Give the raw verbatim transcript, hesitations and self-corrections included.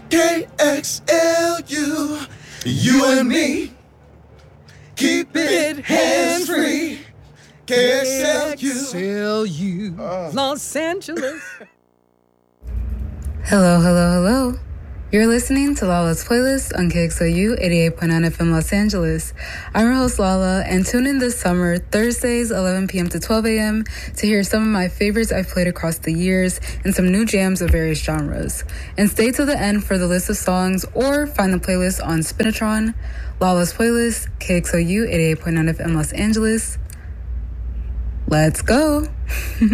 K X L U, you and me, keep it hands-free. K X L U. K X L U, Uh. Los Angeles. Hello, hello, hello. You're listening to Lala's playlist on K X L U eighty-eight point nine F M Los Angeles. I'm your host Lala, and tune in this summer, Thursdays, eleven p.m. to twelve a.m. to hear some of my favorites I've played across the years and some new jams of various genres. And stay till the end for the list of songs or find the playlist on Spinatron. Lala's playlist, K X L U eighty-eight point nine F M Los Angeles. Let's go.